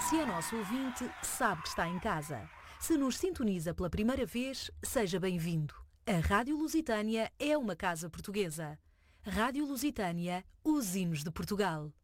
Se é nosso ouvinte, sabe que está em casa. Se nos sintoniza pela primeira vez, seja bem-vindo. A Rádio Lusitânia é uma casa portuguesa. Rádio Lusitânia, os hinos de Portugal.